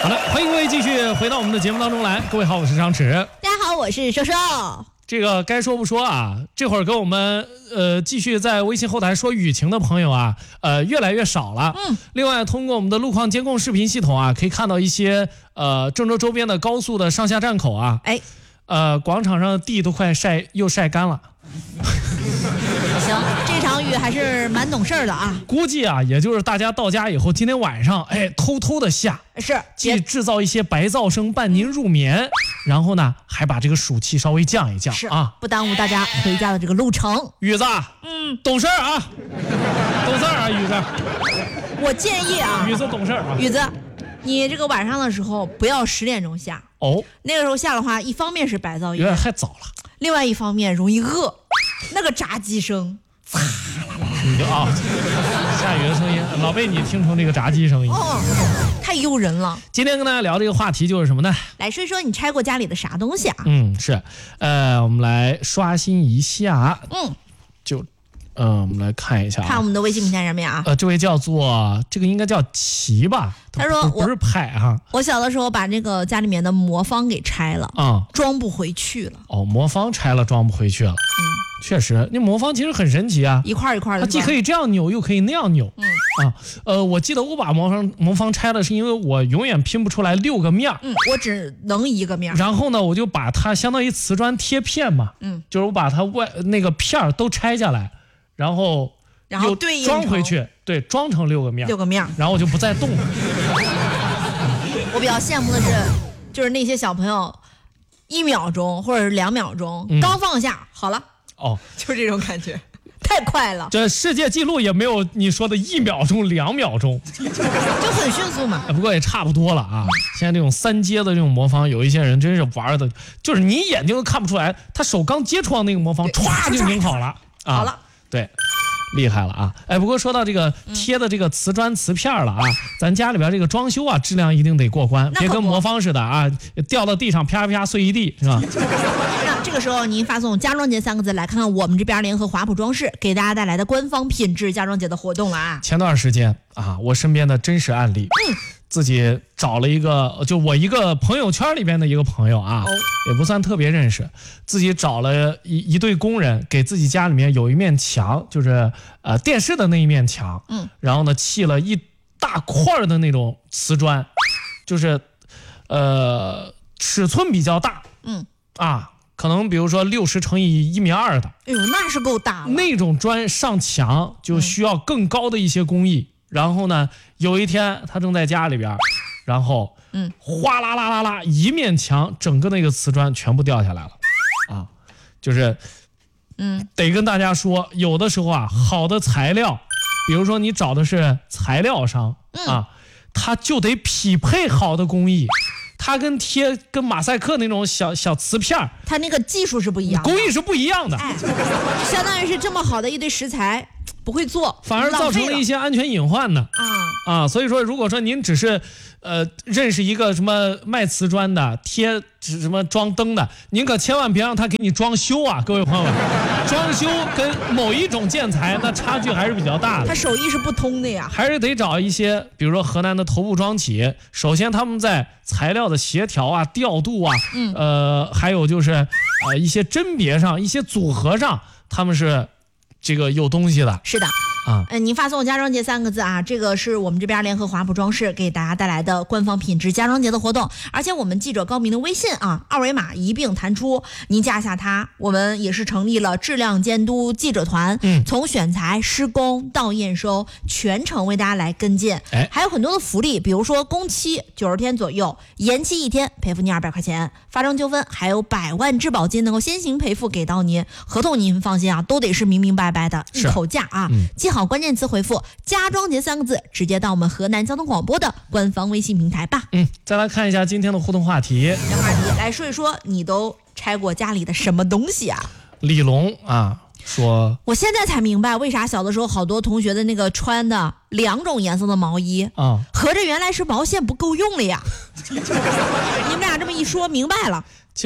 好的，欢迎各位继续回到我们的节目当中来。各位好，我是张弛。 大家好，我是瘦瘦。 这个该说不说啊，这会儿跟我们继续在微信后台说雨情的朋友啊，越来越少了。另外，通过我们的路况监控视频系统啊，可以看到一些郑州周边的高速的上下站口啊，广场上的地都快晒干了。 行，这场雨还是蛮懂事的啊。 估计啊，也就是大家到家以后，今天晚上偷偷的下， 是既制造一些白噪声伴您入眠，然后呢还把这个暑气稍微降一降， 是啊， 不耽误大家回家的这个路程。 雨子，懂事啊，懂事啊，雨子。 我建议啊， 雨子懂事啊， 雨子，你这个晚上的时候不要10点钟下哦， 那个时候下的话，一方面是白噪音， 有点太早了， 另外一方面容易饿，那个炸鸡声。 下雨的声音，老被你听成这个炸鸡声音， 太诱人了。 今天跟大家聊这个话题就是什么呢？ 来说一说你拆过家里的啥东西啊？ 是，我们来刷新一下，我们来看一下， 看我们的微信平台上面啊， 这位叫做这个应该叫齐吧， 他说不是派哈。 我小的时候把这个家里面的魔方给拆了，装不回去了。 哦，魔方拆了装不回去了。确实，那魔方其实很神奇啊， 一块一块的， 它既可以这样扭，又可以那样扭。我记得我把魔方拆了，是因为我永远拼不出来6个面。 我只能1个面。 然后呢，我就把它相当于瓷砖贴片嘛，就是我把它那个片都拆下来，然后又对应装回去，对，装成6个面，然后我就不再动了。 我比较羡慕的是，就是那些小朋友1秒钟或者是2秒钟，刚放下好了。就是这种感觉，太快了。 这世界纪录也没有你说的1秒钟、2秒钟， 就很迅速嘛。 不过也差不多了啊。现在这种3阶的这种魔方，有一些人真是玩的，就是你眼睛都看不出来，他手刚接触到那个魔方，歘就拧好了。 好了， 对。厉害了啊！不过说到这个贴的这个瓷砖瓷片了啊，咱家里边这个装修啊，质量一定得过关，别跟魔方似的啊，掉到地上啪啪碎一地，是吧？ 那这个时候您发送家装节3个字来看看我们这边联合华普装饰给大家带来的官方品质家装节的活动了啊！ 前段时间啊，我身边的真实案例，自己找了一个，就我一个朋友圈里边的一个朋友啊，也不算特别认识，自己找了一对工人，给自己家里面有一面墙，就是电视的那一面墙，然后呢砌了一大块的那种瓷砖，就是尺寸比较大，可能比如说60乘以1.2米的， 哎呦，那是够大了。 那种砖上墙就需要更高的一些工艺。然后呢，有一天他正在家里边，然后哗啦啦啦啦，一面墙整个那个瓷砖全部掉下来了，就是得跟大家说，有的时候啊，好的材料，比如说你找的是材料商他就得匹配好的工艺。它跟马赛克那种小瓷片，它那个技术是不一样的， 工艺是不一样的。 相当于是这么好的一堆食材不会做， 反而造成了一些安全隐患呢。所以说，如果说您只是认识一个什么卖瓷砖的、贴什么装灯的，您可千万别让他给你装修啊，各位朋友们，装修跟某一种建材那差距还是比较大的， 他手艺是不通的呀， 还是得找一些，比如说河南的头部装企，首先他们在材料的协调啊、调度啊，还有就是一些甄别上、一些组合上，他们是这个有东西的。 是的。您发送家装节3个字啊，这个是我们这边联合华普装饰给大家带来的官方品质家装节的活动，而且我们记者高明的微信啊，二维码一并弹出，您加下它，我们也是成立了质量监督记者团，从选材、施工到验收，全程为大家来跟进，还有很多的福利，比如说工期90天左右，延期1天赔付你200块钱，发生纠纷还有100万质保金能够先行赔付给到您，合同您放心啊，都得是明明白白的一口价啊，记好关键词回复家装节3个字，直接到我们河南交通广播的官方微信平台吧。 再来看一下今天的互动话题。 来说一说你都拆过家里的什么东西啊？ 李龙啊说，我现在才明白为啥小的时候好多同学的那个穿的2种颜色的毛衣合着原来是毛线不够用了呀。你们俩这么一说明白了。 其实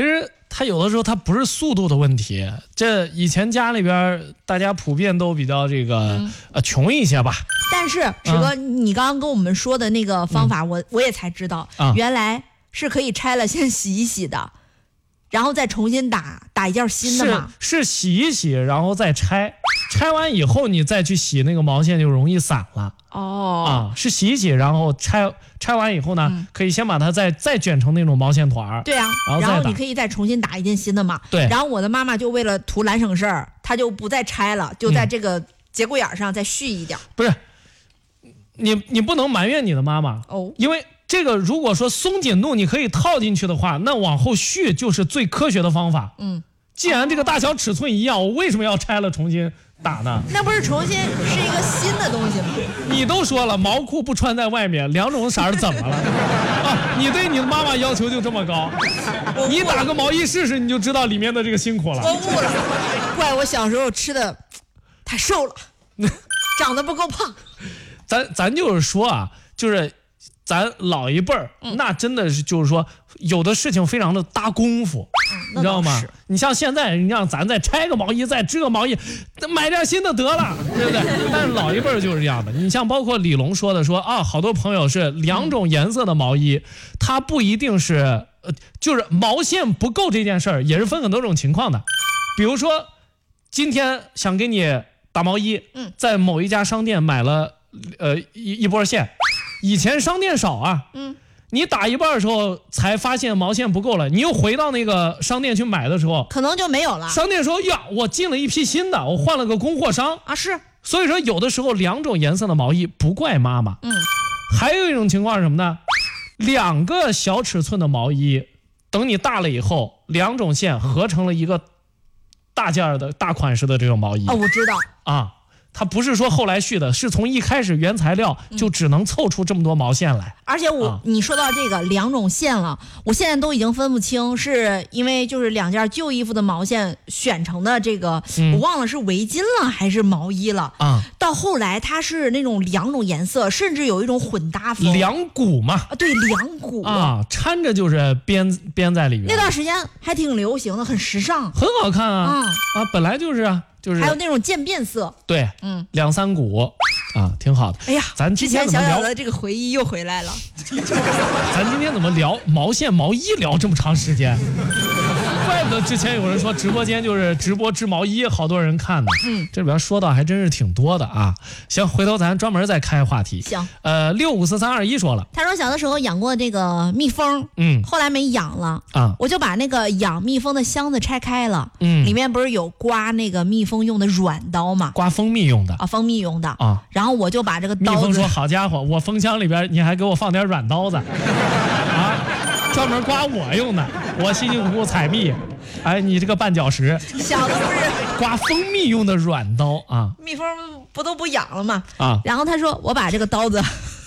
它有的时候它不是速度的问题，这以前家里边大家普遍都比较这个穷一些吧。 但是史哥，你刚刚跟我们说的那个方法，我也才知道，原来是可以拆了先洗一洗的，然后再重新打一件新的嘛。 是洗一洗，然后再拆完以后你再去洗那个毛线就容易散了。是洗一洗，然后拆完以后呢，可以先把它再卷成那种毛线团。 对啊，然后你可以再重新打一件新的嘛。 对。 然后我的妈妈就为了图懒省事儿，她就不再拆了，就在这个节骨眼上再续一点。 不是，你不能埋怨你的妈妈因为这个如果说松紧度你可以套进去的话，那往后续就是最科学的方法。既然这个大小尺寸一样，我为什么要拆了重新打呢？ 那不是重新是一个新的东西吗？ 你都说了毛裤不穿在外面，2种色儿怎么了？你对你的妈妈要求就这么高？你打个毛衣试试，你就知道里面的这个辛苦了。 我悟了，怪我小时候吃的太瘦了，长得不够胖。 咱就是说啊，就是咱老一辈儿，那真的是就是说有的事情非常的搭功夫，你知道吗？你像现在你让咱再拆个毛衣，再织个毛衣，买点新的得了，对不对？但是老一辈儿就是这样的。你像包括李龙说的好多朋友是2种颜色的毛衣，它不一定是就是毛线不够这件事儿也是分很多种情况的。比如说今天想给你打毛衣，在某一家商店买了一波线，以前商店少啊，你打一半的时候才发现毛线不够了，你又回到那个商店去买的时候， 可能就没有了。 商店说呀，我进了一批新的，我换了个供货商啊，是。 所以说有的时候2种颜色的毛衣不怪妈妈。还有一种情况是什么呢？2个小尺寸的毛衣，等你大了以后，2种线合成了一个大件的大款式的这种毛衣。 我知道啊。它不是说后来续的，是从一开始原材料就只能凑出这么多毛线来。 而且你说到这个2种线了，我现在都已经分不清，是因为就是2件旧衣服的毛线选成的这个，我忘了是围巾了还是毛衣了到后来它是那种2种颜色，甚至有一种混搭风 ，2股嘛。 对，2股掺着就是编在里面。 那段时间还挺流行的，很时尚， 很好看本来就是还有那种渐变色， 对，2、3股挺好的。 哎呀， 咱之前小小的这个回忆又回来了。 咱今天怎么聊毛线毛衣聊这么长时间？怪不得之前有人说直播间就是直播织毛衣，好多人看呢。这里边说到还真是挺多的啊。行，回头咱专门再开话题。 行 ，654321说了， 他说小的时候养过这个蜜蜂，后来没养了我就把那个养蜜蜂的箱子拆开了，里面不是有刮那个蜜蜂用的软刀吗？ 刮蜂蜜用的蜂蜜用的然后我就把这个刀子， 蜜蜂说好家伙，我蜂箱里边你还给我放点软刀子专门刮我用的，我辛辛苦苦采蜜，你这个绊脚石， 小的不是刮蜂蜜用的软刀蜜蜂不都不养了吗然后他说我把这个刀子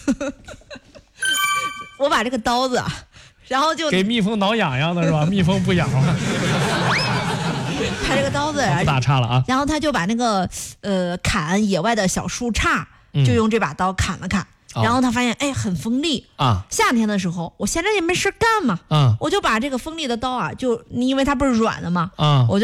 然后就给蜜蜂挠痒痒的是吧？蜜蜂不痒了他这个刀子不打岔了然后他就把那个砍野外的小树杈就用这把刀砍了砍然后他发现很锋利夏天的时候我闲着也没事干嘛我就把这个锋利的刀就因为它不是软的嘛我就